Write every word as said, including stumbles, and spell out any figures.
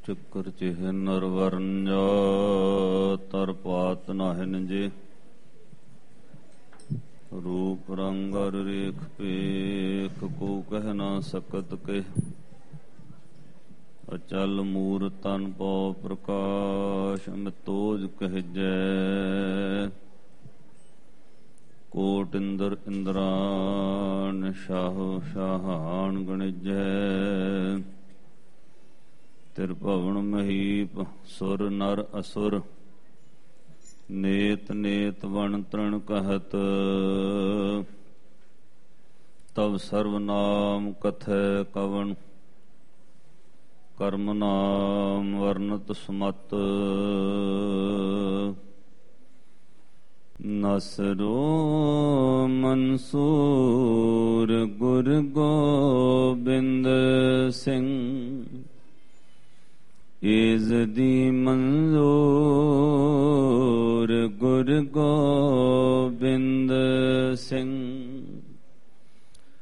ਚੱਕਰ ਚਿਹ ਨਰ ਵਰਨਜਾ ਤਰ ਪਾਤ ਨਾਹਿਨ ਜੇ ਰੂਪ ਰੰਗ ਅਰ ਰੇਖ ਪੇਖ ਕੋ ਕਹਿ ਨਾ ਸਕਤ ਕੇ ਅਚਲ ਮੂਰ ਤਨ ਪਉ ਪ੍ਰਕਾਸ਼ ਅਮਿਤੋਜ ਕਹਿਜੈ ਕੋਟ ਇੰਦਰ ਇੰਦਰਾਨ ਸ਼ਾਹੋ ਸ਼ਾਹਾਨ ਗਣਿਜੈ ਤਿਰਭਵਨ ਮਹੀਪ ਸੁਰ ਨਰ ਅਸੁਰ ਨੇਤ ਨੇਤ ਵਣ ਤ੍ਰਣ ਕਹਿਤ ਤਵ ਸਰਵ ਨਾਮ ਕਥੈ ਕਵਣ ਕਰਮ ਨਾਮ ਵਰਨਤ ਸਮਤ ਨਸਰੋ ਮਨਸੂਰ ਗੁਰ ਗੋਬਿੰਦ ਸਿੰਘ ਏਜ਼ ਦੀ ਮੰਜ਼ੂਰ ਗੁਰ ਗੋਬਿੰਦ ਸਿੰਘ